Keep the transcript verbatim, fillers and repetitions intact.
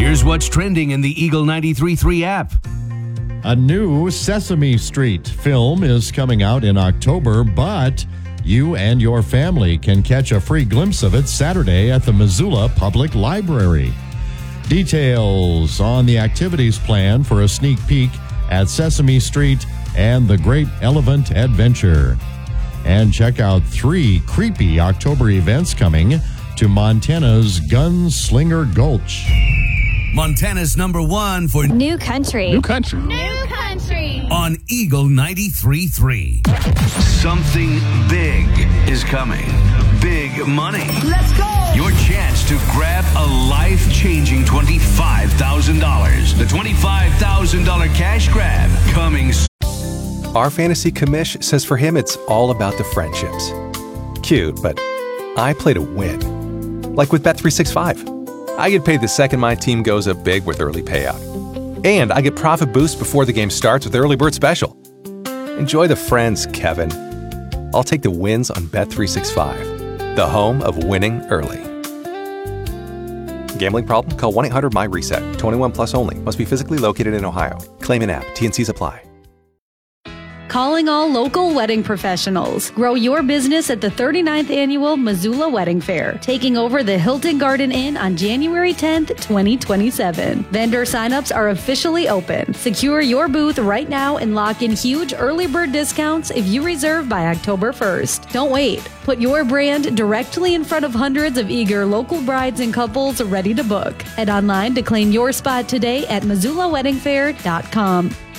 Here's what's trending in the Eagle ninety-three point three app. A new Sesame Street film is coming out in October, but you and your family can catch a free glimpse of it Saturday at the Missoula Public Library. Details on the activities plan for a sneak peek at Sesame Street and the Great Elephant Adventure. And check out three creepy October events coming to Montana's Gunslinger Gulch. Montana's number one for New Country. New Country. New Country. On Eagle ninety-three point three. Something big is coming. Big money. Let's go. Your chance to grab a life-changing twenty-five thousand dollars. The twenty-five thousand dollars cash grab coming soon. Our fantasy commish says for him it's all about the friendships. Cute, but I play to win. Like with Bet three sixty-five. I get paid the second my team goes up big with early payout. And I get profit boost before the game starts with Early Bird Special. Enjoy the friends, Kevin. I'll take the wins on Bet three sixty-five, the home of winning early. Gambling problem? Call one eight hundred M Y reset. twenty-one plus only. Must be physically located in Ohio. Claim in app. T N Cs apply. Calling all local wedding professionals. Grow your business at the thirty-ninth Annual Missoula Wedding Fair, taking over the Hilton Garden Inn on January tenth, twenty twenty-seven. Vendor signups are officially open. Secure your booth right now and lock in huge early bird discounts if you reserve by October first. Don't wait. Put your brand directly in front of hundreds of eager local brides and couples ready to book. Head online to claim your spot today at Missoula Wedding Fair dot com.